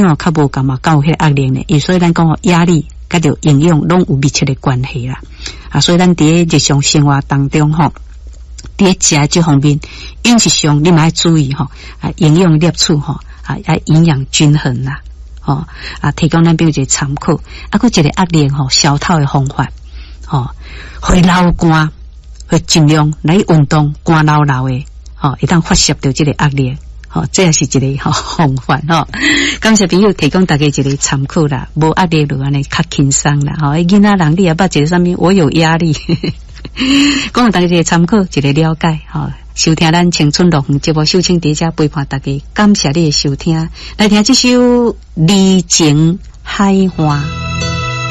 哦较无感嘛，有迄个压力呢，所以咱讲压力甲着营养拢有密切的关系啦。所以咱伫日常生活当中吼，伫食这方面，饮食上你嘛要注意吼，营养摄取吼，营养均衡啦，提供咱比如一个参考。还一个压力吼，消透的方法，会流汗，会尽量来运动，汗流流的，会当发泄到这个压力。这也是一个方法感谢朋友提供大家一个参考啦，无压力就安尼较轻松啦囡仔人你也捌一个啥物我有压力讲大家一个参考一个了解收听咱青春乐园节目，秀清伫遮陪伴大家，感谢你的收听，来听这首《离情海岸》。